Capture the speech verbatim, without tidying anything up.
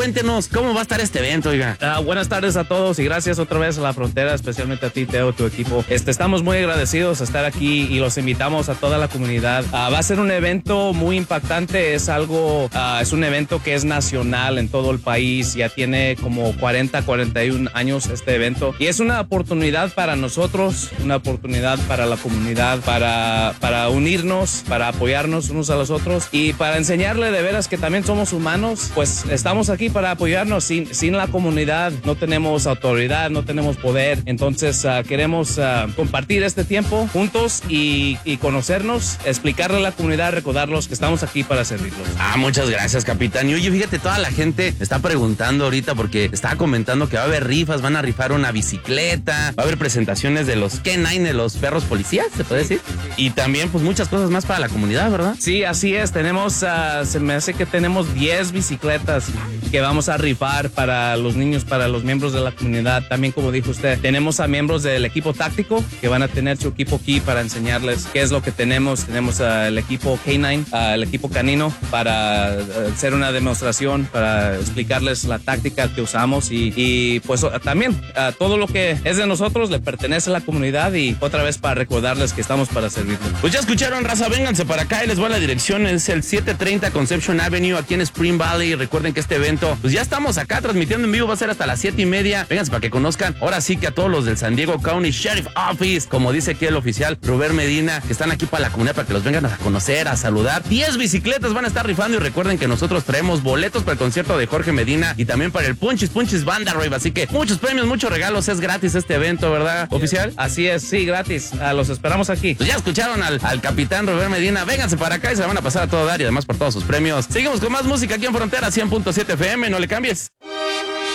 cuéntenos cómo va a estar este evento, oiga. Uh, buenas tardes a todos y gracias otra vez a La Frontera, especialmente a ti, Teo, tu equipo. Este, estamos muy agradecidos de estar aquí y los invitamos a toda la comunidad. Uh, va a ser un evento muy impactante, es algo, uh, es un evento que es nacional en todo el país, ya tiene como cuarenta, cuarenta y un años este evento y es una oportunidad para nosotros, una oportunidad para la comunidad, para, para unirnos, para apoyarnos unos a los otros y para enseñarle de veras que también somos humanos. Pues estamos aquí para apoyarnos. Sin, sin la comunidad no tenemos autoridad, no tenemos poder. Entonces uh, queremos uh, compartir este tiempo juntos y, y conocernos, explicarle a la comunidad, recordarlos que estamos aquí para servirlos. Ah, muchas gracias, capitán. Y oye, fíjate, toda la gente está preguntando ahorita porque estaba comentando que va a haber rifas, van a rifar una bicicleta, va a haber presentaciones de los K nueve, de los perros policías, ¿se puede decir? Y también, pues, muchas cosas más para la comunidad, ¿verdad? Sí, así es. Tenemos, uh, se me hace que tenemos diez bicicletas que vamos a rifar para los niños, para los miembros de la comunidad. También, como dijo usted, tenemos a miembros del equipo táctico que van a tener su equipo aquí para enseñarles qué es lo que tenemos. Tenemos uh, el equipo K nueve, uh, el equipo canino, para uh, hacer una demostración, para explicarles la táctica que usamos y, y pues uh, también uh, todo lo que es de nosotros le pertenece a la comunidad y otra vez para recordarles que estamos para servirles. Pues ya escucharon, raza, vénganse para acá y les voy a la dirección, es el setecientos treinta Conception Avenue aquí en Spring Valley. Recuerden que este evento, pues ya estamos acá transmitiendo en vivo, va a ser hasta las siete y media. Vénganse para que conozcan ahora sí que a todos los del San Diego County Sheriff Office, como dice aquí el oficial Rubén Medina, que están aquí para la comunidad, para que los vengan a conocer, a saludar. diez bicicletas van a estar rifando y recuerden que nosotros traemos boletos para el concierto de Jorge Medina y también para el Punchis Punchis Banda Rave, así que muchos premios, muchos regalos, es gratis este evento, ¿verdad, oficial? Así es, sí, gratis. Uh, los esperamos aquí. Pues ya escucharon al, al capitán Rubén Medina, vénganse para acá y se van a pasar a todo dar y además por todos sus premios. Seguimos con más música aquí en Frontera cien punto siete F M, no le cambies.